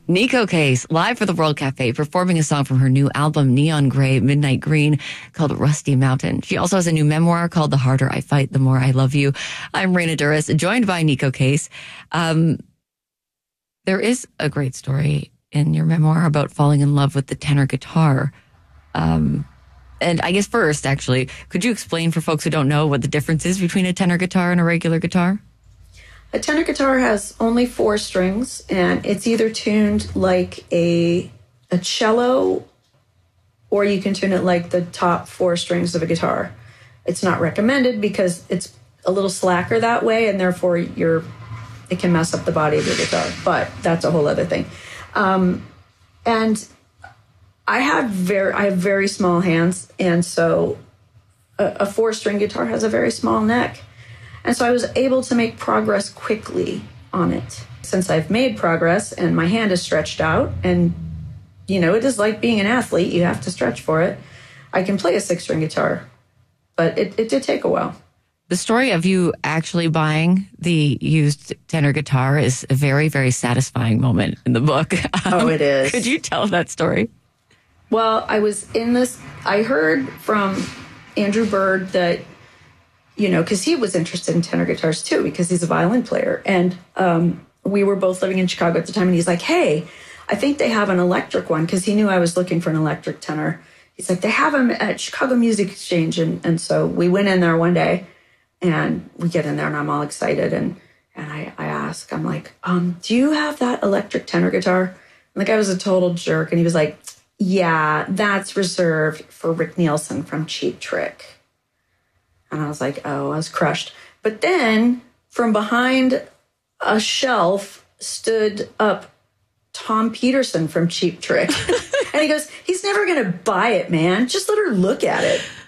Nico Case, live for the World Cafe, performing a song from her new album, Neon Gray, Midnight Green, called Rusty Mountain. She also has a new memoir called The Harder I Fight, The More I Love You. I'm Raina Duras, joined by Nico Case. There is a great story in your memoir about falling in love with the tenor guitar. And I guess first, actually, could you explain for folks who don't know what the difference is between a tenor guitar and a regular guitar? A tenor guitar has only 4 strings, and it's either tuned like a cello, or you can tune it like the top 4 strings of a guitar. It's not recommended because it's a little slacker that way, and therefore it can mess up the body of your guitar. But that's a whole other thing. And I have very small hands, and so a 4-string guitar has a very small neck. And so I was able to make progress quickly on it. Since I've made progress and my hand is stretched out, and, it is like being an athlete, you have to stretch for it. I can play a 6-string guitar, but it did take a while. The story of you actually buying the used tenor guitar is a very, very satisfying moment in the book. It is. Could you tell that story? Well, I heard from Andrew Bird that, because he was interested in tenor guitars too, because he's a violin player. And we were both living in Chicago at the time. And he's like, hey, I think they have an electric one, because he knew I was looking for an electric tenor. He's like, they have them at Chicago Music Exchange. And so we went in there one day, and we get in there and I'm all excited. And I ask, I'm like, do you have that electric tenor guitar? And the guy was a total jerk. And he was like, yeah, that's reserved for Rick Nielsen from Cheap Trick. And I was like, I was crushed. But then from behind a shelf stood up Tom Peterson from Cheap Trick. And he goes, he's never going to buy it, man. Just let her look at it.